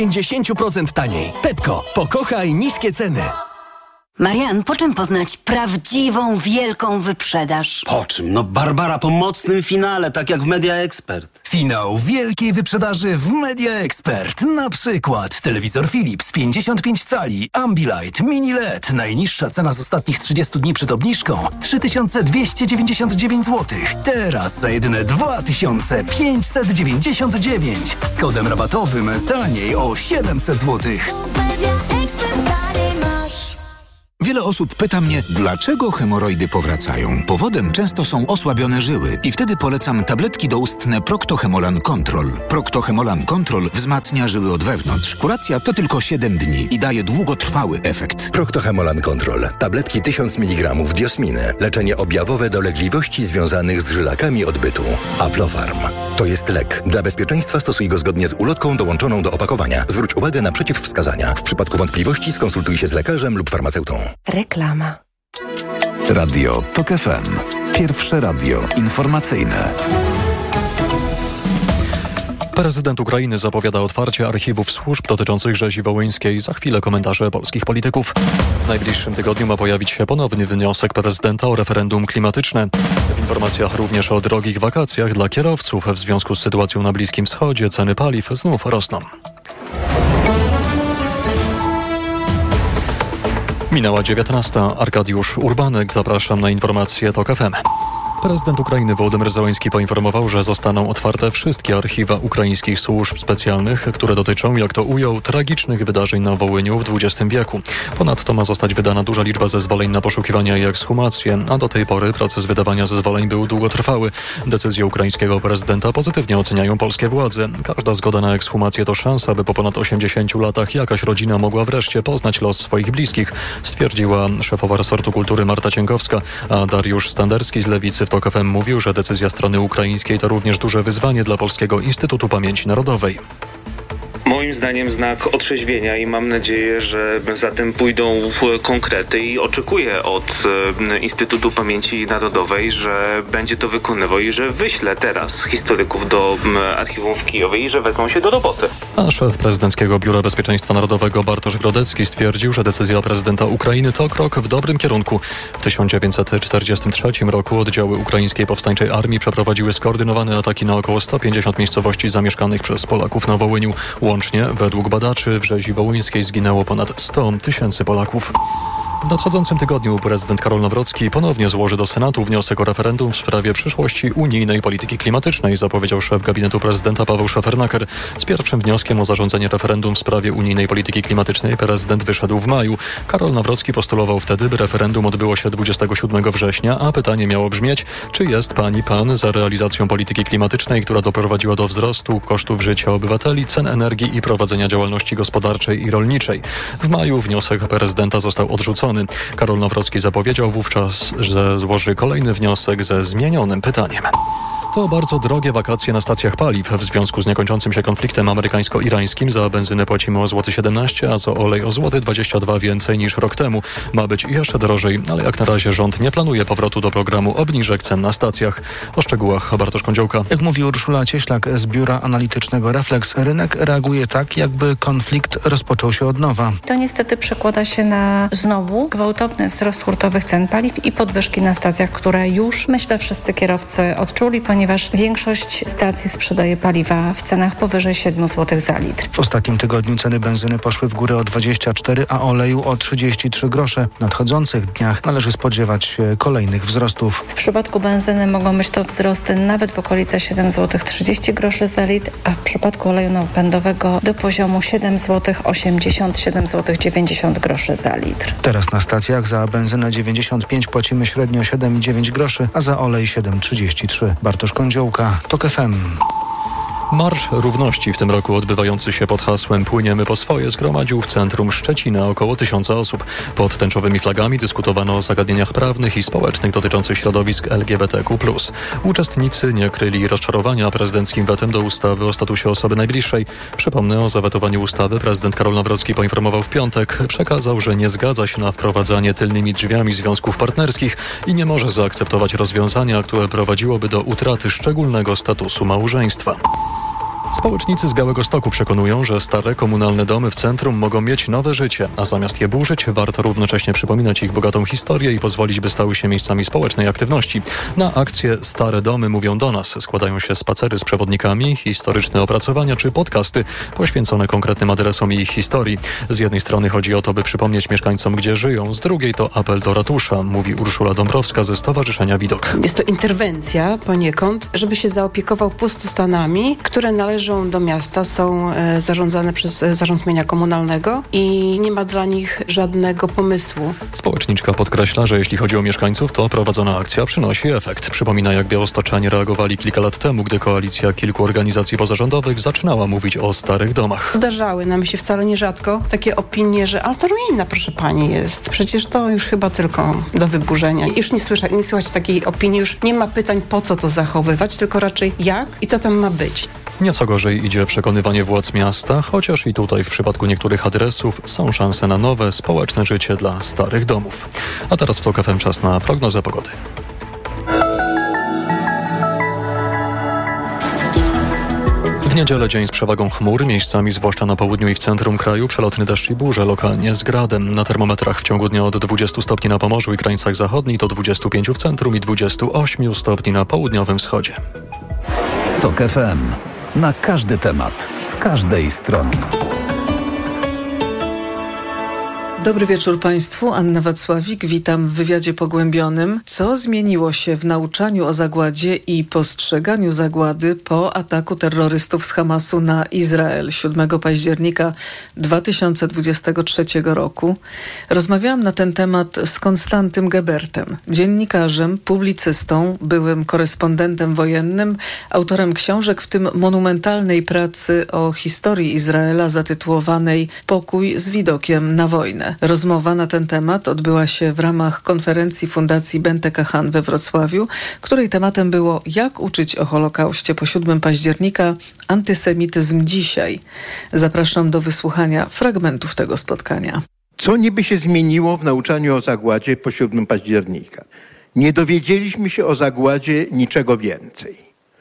50% taniej. Pepko, pokochaj niskie ceny. Marian, po czym poznać prawdziwą, wielką wyprzedaż? Po czym? No Barbara, po mocnym finale, tak jak w Media Expert. Finał wielkiej wyprzedaży w Media Expert. Na przykład telewizor Philips 55 cali, Ambilight, Mini LED. Najniższa cena z ostatnich 30 dni przed obniżką 3299 zł. Teraz za jedyne 2599. Z kodem rabatowym taniej o 700 zł. Wiele osób pyta mnie, dlaczego hemoroidy powracają. Powodem często są osłabione żyły i wtedy polecam tabletki doustne Procto-Hemolan Control. Procto-Hemolan Control wzmacnia żyły od wewnątrz. Kuracja to tylko 7 dni i daje długotrwały efekt. Procto-Hemolan Control. Tabletki 1000 mg diosminy. Leczenie objawowe dolegliwości związanych z żylakami odbytu. Aflofarm. To jest lek. Dla bezpieczeństwa stosuj go zgodnie z ulotką dołączoną do opakowania. Zwróć uwagę na przeciwwskazania. W przypadku wątpliwości skonsultuj się z lekarzem lub farmaceutą. Reklama. Radio TOK FM. Pierwsze radio informacyjne. Prezydent Ukrainy zapowiada otwarcie archiwów służb dotyczących rzezi wołyńskiej. Za chwilę komentarze polskich polityków. W najbliższym tygodniu ma pojawić się ponowny wniosek prezydenta o referendum klimatyczne. W informacjach również o drogich wakacjach dla kierowców. W związku z sytuacją na Bliskim Wschodzie ceny paliw znów rosną. Minęła 19. Arkadiusz Urbanek. Zapraszam na informacje TOK FM. Prezydent Ukrainy Wołodymyr Zełenski poinformował, że zostaną otwarte wszystkie archiwa ukraińskich służb specjalnych, które dotyczą, jak to ujął, tragicznych wydarzeń na Wołyniu w XX wieku. Ponadto ma zostać wydana duża liczba zezwoleń na poszukiwania i ekshumację, a do tej pory proces wydawania zezwoleń był długotrwały. Decyzję ukraińskiego prezydenta pozytywnie oceniają polskie władze. Każda zgoda na ekshumację to szansa, by po ponad 80 latach jakaś rodzina mogła wreszcie poznać los swoich bliskich, stwierdziła szefowa resortu kultury Marta Cienkowska, a Dariusz Standerski z Lewicy w TOK FM mówił, że decyzja strony ukraińskiej to również duże wyzwanie dla Polskiego Instytutu Pamięci Narodowej. Moim zdaniem znak otrzeźwienia i mam nadzieję, że za tym pójdą konkrety i oczekuję od Instytutu Pamięci Narodowej, że będzie to wykonywał i że wyśle teraz historyków do archiwum w Kijowie i że wezmą się do roboty. A szef prezydenckiego Biura Bezpieczeństwa Narodowego Bartosz Grodecki stwierdził, że decyzja prezydenta Ukrainy to krok w dobrym kierunku. W 1943 roku oddziały ukraińskiej powstańczej armii przeprowadziły skoordynowane ataki na około 150 miejscowości zamieszkanych przez Polaków na Wołyniu. Łącznie, według badaczy, w rzezi wołyńskiej zginęło ponad 100 000 Polaków. W nadchodzącym tygodniu prezydent Karol Nawrocki ponownie złoży do Senatu wniosek o referendum w sprawie przyszłości unijnej polityki klimatycznej, zapowiedział szef gabinetu prezydenta Paweł Szefernaker. Z pierwszym wnioskiem o zarządzenie referendum w sprawie unijnej polityki klimatycznej prezydent wyszedł w maju. Karol Nawrocki postulował wtedy, by referendum odbyło się 27 września, a pytanie miało brzmieć, czy jest pan za realizacją polityki klimatycznej, która doprowadziła do wzrostu kosztów życia obywateli, cen energii i prowadzenia działalności gospodarczej i rolniczej. W maju wniosek prezydenta został odrzucony. Karol Nawrocki zapowiedział wówczas, że złoży kolejny wniosek ze zmienionym pytaniem. To bardzo drogie wakacje na stacjach paliw. W związku z niekończącym się konfliktem amerykańsko-irańskim za benzynę płacimy o złoty 17, a za olej o złoty 22 więcej niż rok temu. Ma być jeszcze drożej, ale jak na razie rząd nie planuje powrotu do programu obniżek cen na stacjach. O szczegółach Bartosz Kądziołka. Jak mówi Urszula Cieślak z biura analitycznego Reflex, rynek reaguje tak, jakby konflikt rozpoczął się od nowa. To niestety przekłada się na znowu gwałtowny wzrost hurtowych cen paliw i podwyżki na stacjach, które już, myślę, wszyscy kierowcy odczuli, ponieważ większość stacji sprzedaje paliwa w cenach powyżej 7 zł za litr. W ostatnim tygodniu ceny benzyny poszły w górę o 24, a oleju o 33 grosze. W nadchodzących dniach należy spodziewać się kolejnych wzrostów. W przypadku benzyny mogą być to wzrosty nawet w okolice 7 zł 30 groszy za litr, a w przypadku oleju napędowego do poziomu 7 zł 80, 7 zł 90 groszy za litr. Teraz na stacjach za benzynę 95 płacimy średnio 7,9 groszy, a za olej 7,33. Bartosz Kądziołka, TOK FM. Marsz Równości w tym roku odbywający się pod hasłem Płyniemy po swoje zgromadził w centrum Szczecina około 1000 osób. Pod tęczowymi flagami dyskutowano o zagadnieniach prawnych i społecznych dotyczących środowisk LGBTQ+. Uczestnicy nie kryli rozczarowania prezydenckim wetem do ustawy o statusie osoby najbliższej. Przypomnę, o zawetowaniu ustawy prezydent Karol Nawrocki poinformował w piątek. Przekazał, że nie zgadza się na wprowadzanie tylnymi drzwiami związków partnerskich i nie może zaakceptować rozwiązania, które prowadziłoby do utraty szczególnego statusu małżeństwa. Społecznicy z Białegostoku przekonują, że stare komunalne domy w centrum mogą mieć nowe życie, a zamiast je burzyć, warto równocześnie przypominać ich bogatą historię i pozwolić, by stały się miejscami społecznej aktywności. Na akcję Stare Domy mówią do nas składają się spacery z przewodnikami, historyczne opracowania czy podcasty poświęcone konkretnym adresom i ich historii. Z jednej strony chodzi o to, by przypomnieć mieszkańcom, gdzie żyją, z drugiej to apel do ratusza, mówi Urszula Dąbrowska ze Stowarzyszenia Widok. Jest to interwencja poniekąd, żeby się zaopiekował pustostanami, które należą do miasta, są zarządzane przez Zarząd Mienia Komunalnego i nie ma dla nich żadnego pomysłu. Społeczniczka podkreśla, że jeśli chodzi o mieszkańców, to prowadzona akcja przynosi efekt. Przypomina, jak białostoczanie reagowali kilka lat temu, gdy koalicja kilku organizacji pozarządowych zaczynała mówić o starych domach. Zdarzały nam się wcale nierzadko takie opinie, że ale to ruina, proszę pani, jest. Przecież to już chyba tylko do wyburzenia. Już nie słychać takiej opinii, już nie ma pytań, po co to zachowywać, tylko raczej jak i co tam ma być. Nieco gorzej idzie przekonywanie władz miasta, chociaż i tutaj w przypadku niektórych adresów są szanse na nowe, społeczne życie dla starych domów. A teraz w TOK FM czas na prognozę pogody. W niedzielę dzień z przewagą chmur, miejscami zwłaszcza na południu i w centrum kraju przelotny deszcz i burze, lokalnie z gradem. Na termometrach w ciągu dnia od 20 stopni na Pomorzu i krańcach zachodnich do 25 w centrum i 28 stopni na południowym wschodzie. TOK FM. Na każdy temat, z każdej strony. Dobry wieczór Państwu, Anna Wacławik, witam w wywiadzie pogłębionym. Co zmieniło się w nauczaniu o zagładzie i postrzeganiu zagłady po ataku terrorystów z Hamasu na Izrael 7 października 2023 roku? Rozmawiałam na ten temat z Konstantym Gebertem, dziennikarzem, publicystą, byłym korespondentem wojennym, autorem książek, w tym monumentalnej pracy o historii Izraela zatytułowanej Pokój z widokiem na wojnę. Rozmowa na ten temat odbyła się w ramach konferencji Fundacji Bente Kahan we Wrocławiu, której tematem było jak uczyć o Holokauście po 7 października, antysemityzm dzisiaj. Zapraszam do wysłuchania fragmentów tego spotkania. Co niby się zmieniło w nauczaniu o zagładzie po 7 października? Nie dowiedzieliśmy się o zagładzie niczego więcej.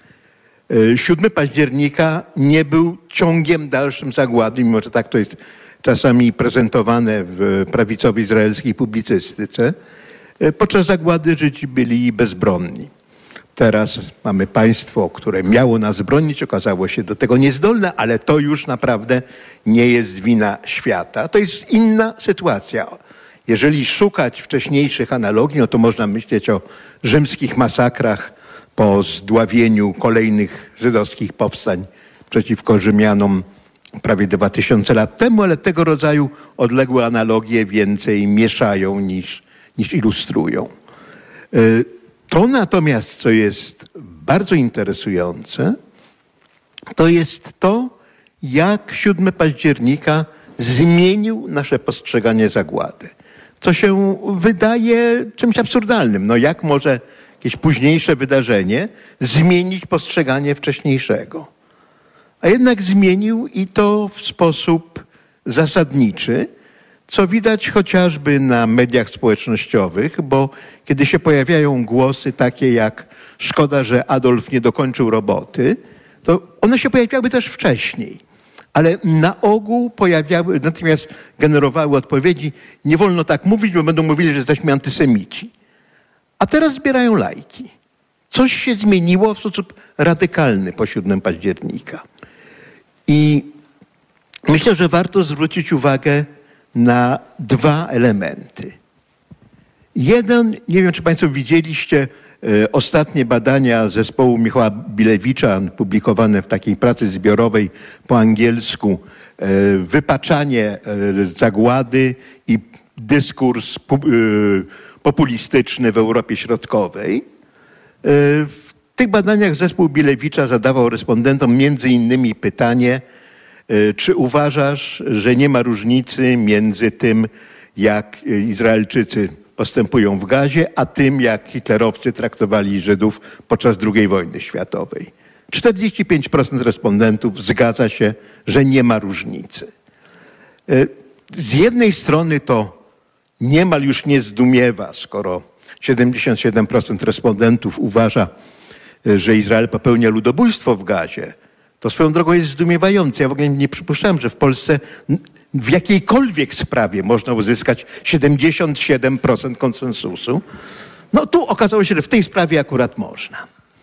7 października nie był ciągiem dalszym zagłady, mimo że tak to jest czasami prezentowane w prawicowej izraelskiej publicystyce. Podczas zagłady Żydzi byli bezbronni. Teraz mamy państwo, które miało nas bronić, okazało się do tego niezdolne, ale to już naprawdę nie jest wina świata. To jest inna sytuacja. Jeżeli szukać wcześniejszych analogii, no to można myśleć o rzymskich masakrach po zdławieniu kolejnych żydowskich powstań przeciwko Rzymianom prawie 2000 lat temu, ale tego rodzaju odległe analogie więcej mieszają niż ilustrują. To natomiast, co jest bardzo interesujące, to jest to, jak 7 października zmienił nasze postrzeganie zagłady. Co się wydaje czymś absurdalnym. No jak może jakieś późniejsze wydarzenie zmienić postrzeganie wcześniejszego? A jednak zmienił i to w sposób zasadniczy, co widać chociażby na mediach społecznościowych, bo kiedy się pojawiają głosy takie jak szkoda, że Adolf nie dokończył roboty, to one się pojawiały też wcześniej. Ale na ogół natomiast generowały odpowiedzi, nie wolno tak mówić, bo będą mówili, że jesteśmy antysemici. A teraz zbierają lajki. Coś się zmieniło w sposób radykalny po 7 października. I myślę, że warto zwrócić uwagę na 2 elementy. Jeden, nie wiem, czy Państwo widzieliście ostatnie badania zespołu Michała Bilewicza, publikowane w takiej pracy zbiorowej po angielsku, wypaczanie zagłady i dyskurs populistyczny w Europie Środkowej. W tych badaniach zespół Bilewicza zadawał respondentom między innymi pytanie, czy uważasz, że nie ma różnicy między tym, jak Izraelczycy postępują w Gazie, a tym, jak hitlerowcy traktowali Żydów podczas II wojny światowej. 45% respondentów zgadza się, że nie ma różnicy. Z jednej strony to niemal już nie zdumiewa, skoro 77% respondentów uważa, że Izrael popełnia ludobójstwo w Gazie, To swoją drogą jest zdumiewające. Ja w ogóle nie przypuszczałem, że w Polsce w jakiejkolwiek sprawie można uzyskać 77% konsensusu. No tu okazało się, że w tej sprawie akurat można.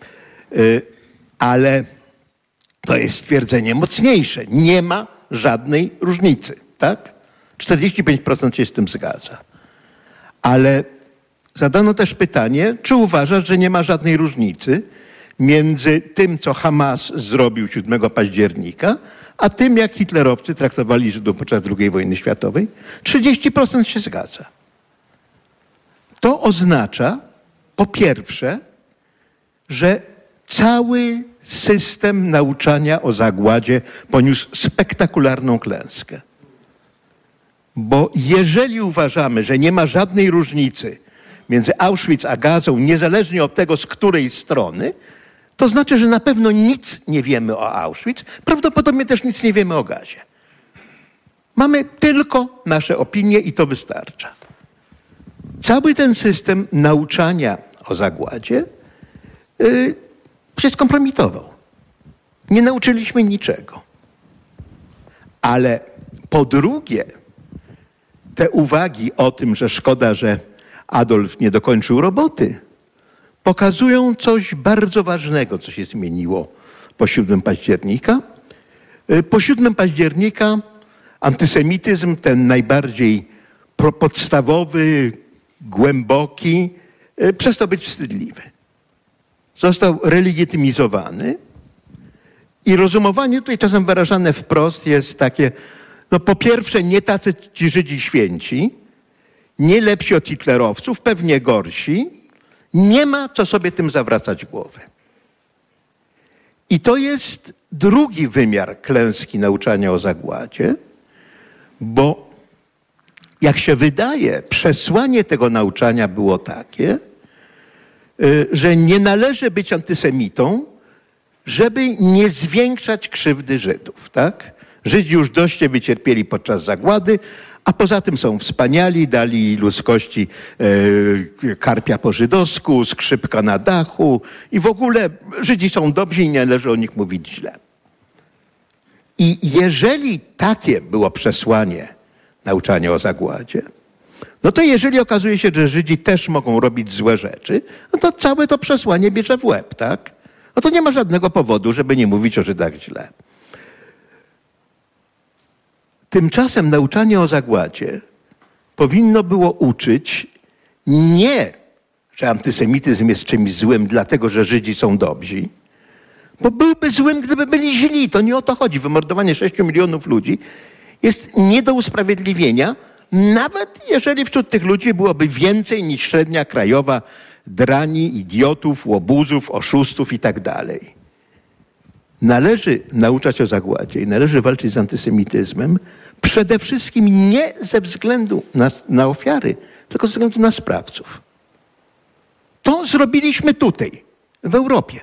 Ale to jest stwierdzenie mocniejsze. Nie ma żadnej różnicy, tak? 45% się z tym zgadza. Ale zadano też pytanie, czy uważasz, że nie ma żadnej różnicy między tym, co Hamas zrobił 7 października, a tym, jak hitlerowcy traktowali Żydów podczas II wojny światowej? 30% się zgadza. To oznacza, po pierwsze, że cały system nauczania o zagładzie poniósł spektakularną klęskę. Bo jeżeli uważamy, że nie ma żadnej różnicy między Auschwitz a Gazą, niezależnie od tego, z której strony, to znaczy, że na pewno nic nie wiemy o Auschwitz, prawdopodobnie też nic nie wiemy o Gazie. Mamy tylko nasze opinie i to wystarcza. Cały ten system nauczania o zagładzie się skompromitował. Nie nauczyliśmy niczego. Ale po drugie, te uwagi o tym, że szkoda, że Adolf nie dokończył roboty, pokazują coś bardzo ważnego, co się zmieniło po 7 października. Po 7 października antysemityzm, ten najbardziej podstawowy, głęboki, przestał być wstydliwy. Został relegitymizowany i rozumowanie tutaj czasem wyrażane wprost jest takie, no po pierwsze nie tacy ci Żydzi święci, nie lepsi od hitlerowców, pewnie gorsi. Nie ma co sobie tym zawracać głowy. I to jest drugi wymiar klęski nauczania o zagładzie, bo jak się wydaje, przesłanie tego nauczania było takie, że nie należy być antysemitą, żeby nie zwiększać krzywdy Żydów, tak? Żydzi już dość się wycierpieli podczas zagłady, a poza tym są wspaniali, dali ludzkości karpia po żydowsku, skrzypka na dachu i w ogóle Żydzi są dobrzy i nie należy o nich mówić źle. I jeżeli takie było przesłanie nauczania o zagładzie, no to jeżeli okazuje się, że Żydzi też mogą robić złe rzeczy, no to całe to przesłanie bierze w łeb, tak? No to nie ma żadnego powodu, żeby nie mówić o Żydach źle. Tymczasem nauczanie o zagładzie powinno było uczyć nie, że antysemityzm jest czymś złym, dlatego że Żydzi są dobrzy, bo byłby złym, gdyby byli źli. To nie o to chodzi. Wymordowanie 6 milionów ludzi jest nie do usprawiedliwienia, nawet jeżeli wśród tych ludzi byłoby więcej niż średnia krajowa drani, idiotów, łobuzów, oszustów i tak dalej. Należy nauczać o zagładzie i należy walczyć z antysemityzmem przede wszystkim nie ze względu na ofiary, tylko ze względu na sprawców. To zrobiliśmy tutaj, w Europie.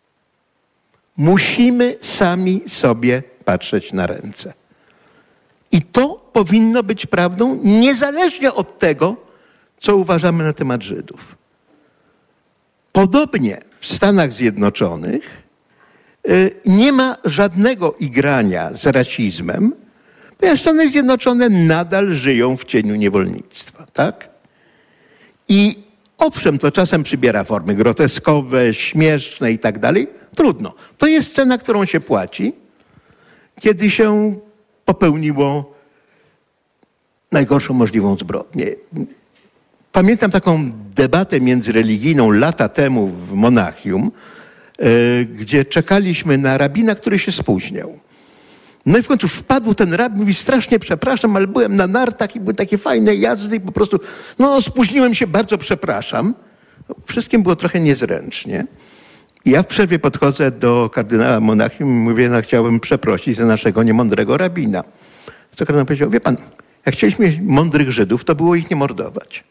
Musimy sami sobie patrzeć na ręce. I to powinno być prawdą niezależnie od tego, co uważamy na temat Żydów. Podobnie w Stanach Zjednoczonych nie ma żadnego igrania z rasizmem, ponieważ Stany Zjednoczone nadal żyją w cieniu niewolnictwa, tak? I owszem, to czasem przybiera formy groteskowe, śmieszne i tak dalej. Trudno. To jest cena, którą się płaci, kiedy się popełniło najgorszą możliwą zbrodnię. Pamiętam taką debatę międzyreligijną lata temu w Monachium, gdzie czekaliśmy na rabina, który się spóźniał. No i w końcu wpadł ten rabin, mówi, strasznie przepraszam, ale byłem na nartach i były takie fajne jazdy i po prostu, no spóźniłem się, bardzo przepraszam. Wszystkim było trochę niezręcznie. I ja w przerwie podchodzę do kardynała Monachium i mówię, no chciałbym przeprosić za naszego niemądrego rabina. Co kardynał powiedział, wie pan, jak chcieliśmy mieć mądrych Żydów, to było ich nie mordować.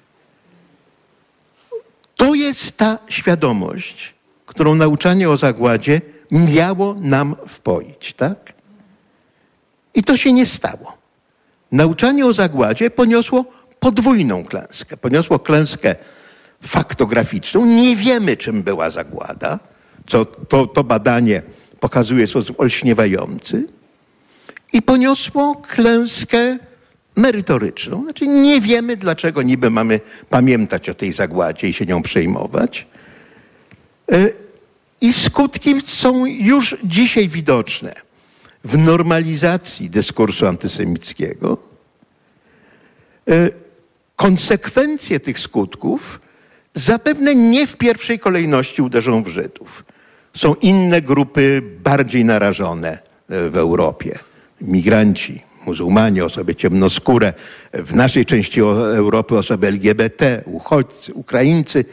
To jest ta świadomość, którą nauczanie o zagładzie miało nam wpoić, tak? I to się nie stało. Nauczanie o zagładzie poniosło podwójną klęskę. Poniosło klęskę faktograficzną. Nie wiemy, czym była zagłada. To badanie pokazuje w sposób olśniewający, i poniosło klęskę merytoryczną. Znaczy nie wiemy, dlaczego niby mamy pamiętać o tej zagładzie i się nią przejmować. I skutki są już dzisiaj widoczne w normalizacji dyskursu antysemickiego. Konsekwencje tych skutków zapewne nie w pierwszej kolejności uderzą w Żydów. Są inne grupy bardziej narażone w Europie. Migranci, muzułmanie, osoby ciemnoskóre, w naszej części Europy osoby LGBT, uchodźcy, Ukraińcy.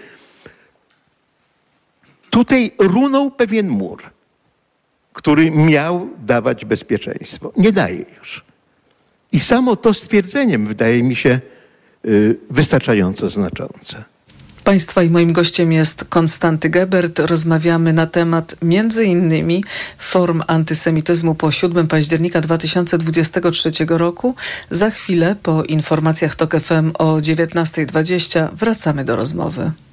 Tutaj runął pewien mur, który miał dawać bezpieczeństwo. Nie daje już. I samo to stwierdzeniem wydaje mi się wystarczająco znaczące. Państwa i moim gościem jest Konstanty Gebert. Rozmawiamy na temat między innymi form antysemityzmu po 7 października 2023 roku. Za chwilę po informacjach TOK FM o 19:20 wracamy do rozmowy.